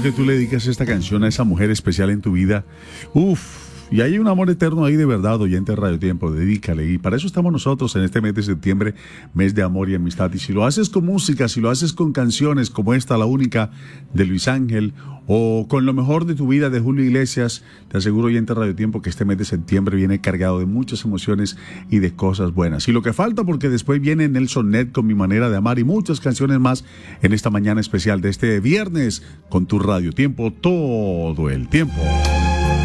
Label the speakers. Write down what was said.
Speaker 1: mejor que tú le dedicas esta canción a esa mujer especial en tu vida. Uf. Y hay un amor eterno ahí de verdad, oyente de Radio Tiempo, dedícale. Y para eso estamos nosotros en este mes de septiembre, mes de amor y amistad. Y si lo haces con música, si lo haces con canciones como esta, La Única, de Luis Ángel, o con lo mejor de tu vida, de Julio Iglesias, te aseguro, oyente de Radio Tiempo, que este mes de septiembre viene cargado de muchas emociones y de cosas buenas. Y lo que falta, porque después viene Nelson Ned con Mi Manera de Amar y muchas canciones más en esta mañana especial de este viernes con tu Radio Tiempo todo el tiempo.